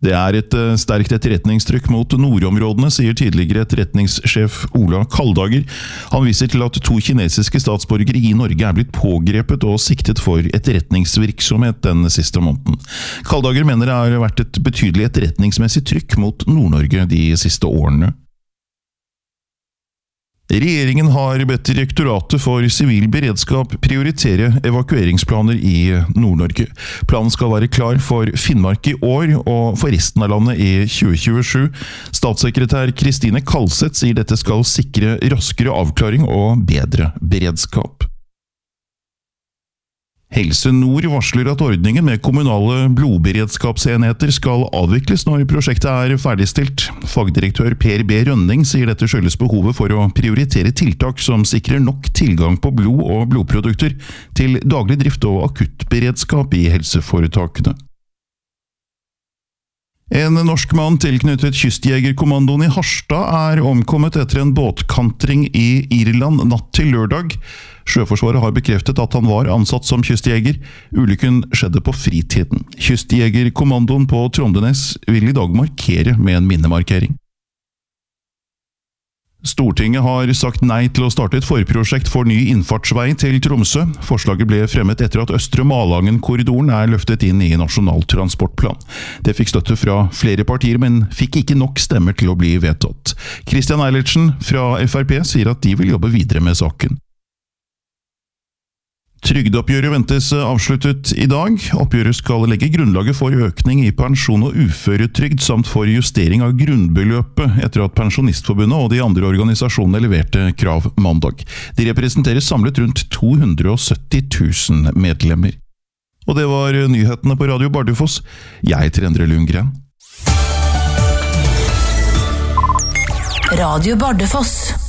Det et sterkt etterretningstrykk mot nordområdene, sier tidligere etterretningssjef Ola Kaldhager. Han viser til at 2 kinesiske statsborgere i Norge blitt pågrepet og siktet for etterretningsvirksomhet den siste måneden. Kaldhager mener det har vært et betydelig etterretningsmessig trykk mot Nord-Norge de siste årene. Regjeringen har bedt Direktoratet for sivil beredskap prioritere evakueringsplaner i Nord-Norge. Planen skal være klar for Finnmark i år og for resten av landet i 2027. Statssekretær Kristine Kalseth sier dette skal sikre raskere avklaring og bedre beredskap. Helse Nord varsler at ordningen med kommunale blodberedskapsenheter skal avvikles når prosjektet ferdigstilt. Fagdirektør Per B. Rønning sier dette skyldes behovet for å prioritere tiltak som sikrer nok tilgang på blod og blodprodukter til daglig drift og akuttberedskap i helseforetakene. En norsk mann tilknyttet kystjegerkommandoen i Harstad omkommet etter en båtkantring i Irland natt til lørdag. Sjøforsvaret har bekreftet at han var ansatt som kystjeger. Ulykken skjedde på fritiden. Kystjegerkommandoen på Trondenes vil i dag markere med en minnemarkering. Stortinget har sagt nei til å starte et forprosjekt for ny innfartsvei til Tromsø. Forslaget ble fremmet etter at Østre Malangen-korridoren løftet inn i Nasjonal transportplan. Det fikk støtte fra flere partier, men fikk ikke nok stemmer til å bli vedtatt. Christian Eilertsen fra FrP sier at de vil jobbe videre med saken. Trygdeoppgjøret ventes avsluttet i dag. Oppgjøret skal legge grunnlaget for økning i pensjon og uføretrygd samt for justering av grunnbeløpet etter at Pensjonistforbundet og de andre organisasjonene leverte krav mandag. De representerer samlet rundt 270 000 medlemmer. Og det var nyhetene på Radio Bardufoss. Jeg heter Endre Lundgren. Radio Bardufoss.